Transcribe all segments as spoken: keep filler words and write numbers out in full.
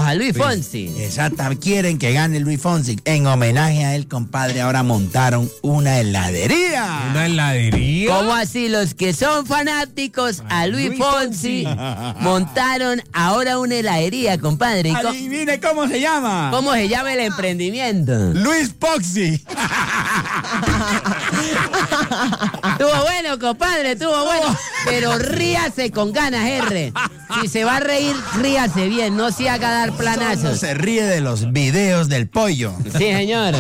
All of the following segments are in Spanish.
a Luis Fonsi. Exacto, quieren que gane Luis Fonsi. En homenaje a él, compadre, ahora montaron una heladería. ¿Una heladería? ¿Cómo así? Los que son fanáticos a Luis, Luis Fonsi, Fonsi montaron ahora una heladería, compadre. Adivine cómo se llama. ¿Cómo se llama el emprendimiento? Luis Poxy. Estuvo bueno, compadre, estuvo bueno. Pero ríase con ganas, R. Si se va a reír, ríase bien, no se haga dar planazos. Solo se ríe de los videos del pollo. Sí, señor.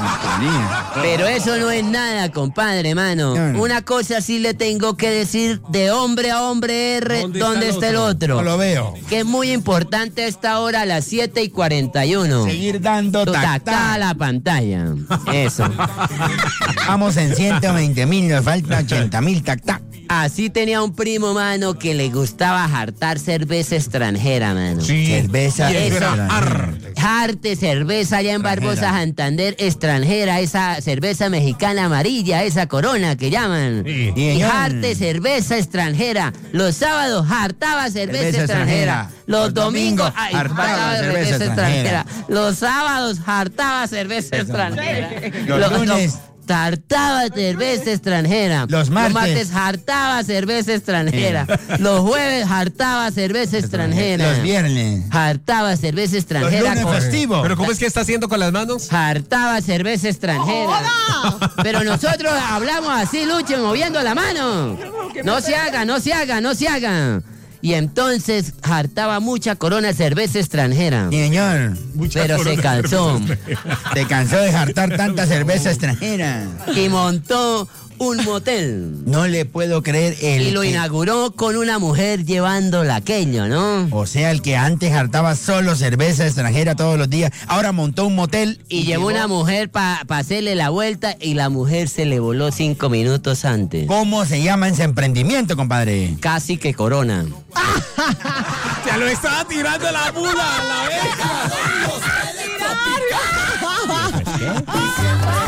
Pero eso no es nada, compadre, mano. Una cosa sí le tengo que decir de hombre a hombre, R, ¿dónde, ¿dónde está el otro? No lo veo. Que es muy importante a esta hora, a las siete y cuarenta y uno. Seguir dando tac-tac a la pantalla. Eso. Vamos en ciento veinte mil, nos falta ochenta mil tac-tac. Así tenía un primo, mano, que le gustaba jartar cerveza extranjera, mano. Sí. Cerveza extranjera. Jarte cerveza allá en Barbosa, Santander, extranjera, esa cerveza mexicana amarilla, esa Corona que llaman. Sí. Y jarte cerveza extranjera. Los sábados jartaba cerveza, cerveza extranjera. extranjera. Los, Los domingos, ay, jartaba cerveza, cerveza extranjera. extranjera. Los sábados jartaba cerveza extranjera. Los, Los lunes... Tartaba cerveza extranjera. Los martes. Los martes hartaba cerveza extranjera. Los jueves hartaba cerveza extranjera. Los viernes. Hartaba cerveza extranjera. Los lunes festivo. ¿Pero cómo es que está haciendo con las manos? Hartaba cerveza extranjera. ¡Oh, pero nosotros hablamos así, Lucho, moviendo la mano. No se haga, no se haga, no se haga. Y entonces hartaba mucha Corona cerveza extranjera. Señor. Mucha pero se cansó. Se cansó de jartar tanta cerveza extranjera. Y montó un motel. No le puedo creer el Y lo que... inauguró con una mujer llevando laqueño, ¿no? O sea, el que antes hartaba solo cerveza extranjera todos los días, ahora montó un motel y, y llevó una mujer para pa hacerle la vuelta y la mujer se le voló cinco minutos antes. ¿Cómo se llama ese emprendimiento, compadre? Casi que Corona. ¡Ya lo estaba tirando la mula! ¡La verga!